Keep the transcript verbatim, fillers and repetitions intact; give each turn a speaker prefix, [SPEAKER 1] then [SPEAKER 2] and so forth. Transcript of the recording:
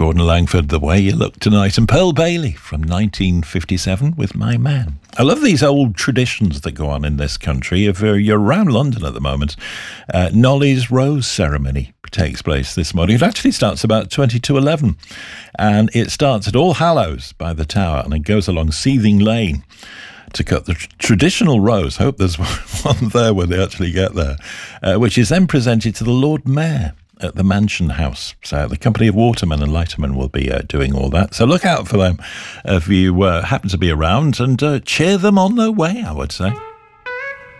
[SPEAKER 1] Gordon Langford, The Way You Look Tonight, and Pearl Bailey from nineteen fifty-seven with My Man. I love these old traditions that go on in this country. If you're around London at the moment, uh, Nolly's Rose Ceremony takes place this morning. It actually starts about twenty to eleven, and it starts at All Hallows by the Tower, and it goes along Seething Lane to cut the tr- traditional rose. I hope there's one there when they actually get there, uh, which is then presented to the Lord Mayor at the Mansion House. So the Company of Watermen and Lightermen will be uh, doing all that. So look out for them if you uh, happen to be around, and uh, cheer them on their way, I would say.